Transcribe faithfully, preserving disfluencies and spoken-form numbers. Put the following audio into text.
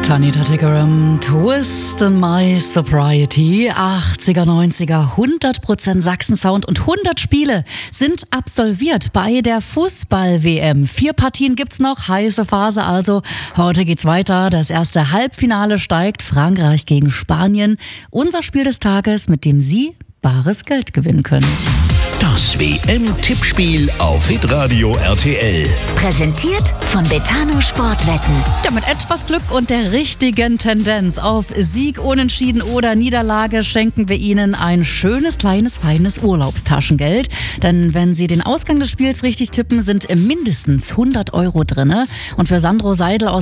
Tanita Tikaram, Twist in My Sobriety, achtziger, neunziger, hundert Prozent Sachsen-Sound und hundert Spiele sind absolviert bei der Fußball-W M. Vier Partien gibt's noch, heiße Phase also. Heute geht's weiter. Das erste Halbfinale steigt, Frankreich gegen Spanien. Unser Spiel des Tages, mit dem Sie bares Geld gewinnen können. Das W M-Tippspiel auf Hitradio R T L. Präsentiert von Betano Sportwetten. Ja, mit etwas Glück und der richtigen Tendenz auf Sieg, Unentschieden oder Niederlage schenken wir Ihnen ein schönes, kleines, feines Urlaubstaschengeld. Denn wenn Sie den Ausgang des Spiels richtig tippen, sind mindestens hundert Euro drinne. Und für Sandro Seidel aus